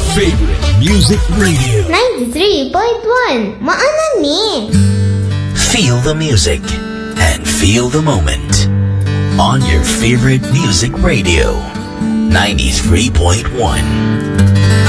favorite music radio. 93.1 Maanani. Feel the music and feel the moment on your favorite music radio. 93.1